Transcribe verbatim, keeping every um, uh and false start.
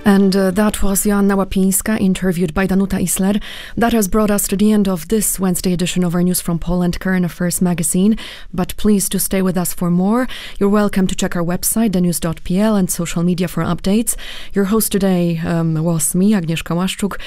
And uh, that was Joanna Łapińska, interviewed by Danuta Isler. That has brought us to the end of this Wednesday edition of our News from Poland Current Affairs magazine. But please do stay with us for more. You're welcome to check our website, the news dot p l, and social media for updates. Your host today um, was me, Agnieszka Łaszczuk.